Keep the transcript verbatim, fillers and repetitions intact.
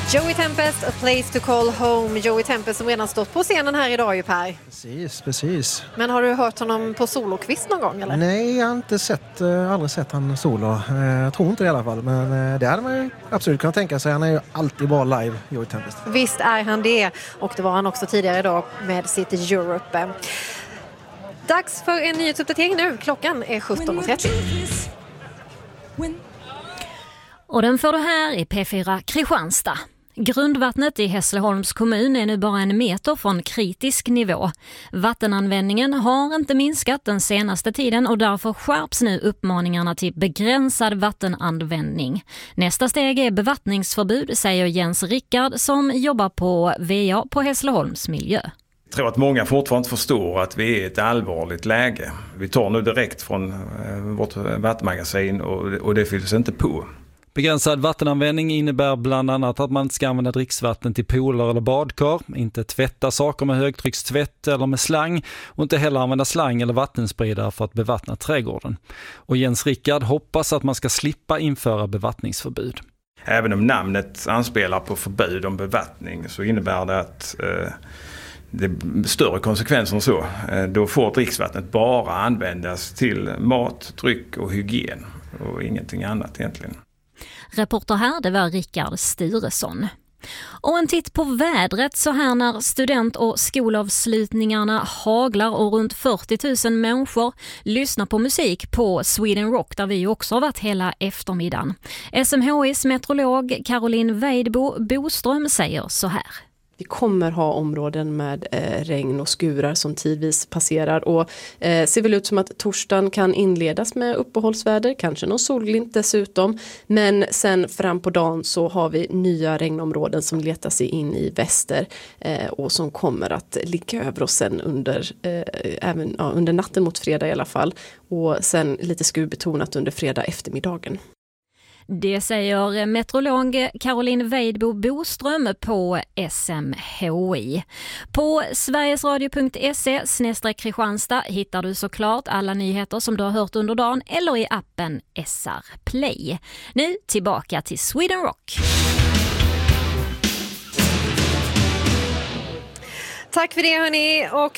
Joey Tempest, A Place to Call Home. Joey Tempest som redan stått på scenen här idag ju, Per. Precis, precis. Men har du hört honom på solokvist någon gång eller? Nej, jag har inte sett, äh, aldrig sett han solo. Äh, jag tror inte det i alla fall. Men äh, det hade man ju absolut kunnat tänka sig. Han är ju alltid bra live, Joey Tempest. Visst är han det. Och det var han också tidigare idag med sitt Europe. Dags för en nyhetsuppdatering nu. Klockan är sjutton trettio. Och den får du här i P fyra Kristianstad. Grundvattnet i Hässleholms kommun är nu bara en meter från kritisk nivå. Vattenanvändningen har inte minskat den senaste tiden och därför skärps nu uppmaningarna till begränsad vattenanvändning. Nästa steg är bevattningsförbud, säger Jens Rickard som jobbar på V A på Hässleholms miljö. Jag tror att många fortfarande förstår att vi är i ett allvarligt läge. Vi tar nu direkt från vårt vattenmagasin och, och det fylls inte på. Begränsad vattenanvändning innebär bland annat att man inte ska använda dricksvatten till pooler eller badkar, inte tvätta saker med högtryckstvätt eller med slang och inte heller använda slang eller vattenspridare för att bevattna trädgården. Och Jens Rickard hoppas att man ska slippa införa bevattningsförbud. Även om namnet anspelar på förbud om bevattning så innebär det att eh, det är större konsekvenser än så. Eh, då får dricksvattnet bara användas till mat, dryck och hygien och ingenting annat egentligen. Reporter här, det var Rickard Sturesson. Och en titt på vädret så här när student- och skolavslutningarna haglar och runt fyrtio tusen människor lyssnar på musik på Sweden Rock där vi också har varit hela eftermiddagen. S M H I:s meteorolog Caroline Weidbo Boström säger så här. Vi kommer ha områden med eh, regn och skurar som tidvis passerar och eh, ser väl ut som att torsdagen kan inledas med uppehållsväder, kanske någon solglimt dessutom. Men sen fram på dagen så har vi nya regnområden som letar sig in i väster eh, och som kommer att ligga över oss sen under, eh, även, ja, under natten mot fredag i alla fall. Och sen lite skurbetonat under fredag eftermiddagen. Det säger meteorolog Caroline Weidbo Boström på S M H I. På sverigesradio punkt se snedstreck Kristianstad hittar du såklart alla nyheter som du har hört under dagen eller i appen S R Play. Nu tillbaka till Sweden Rock. Tack för det hörni, och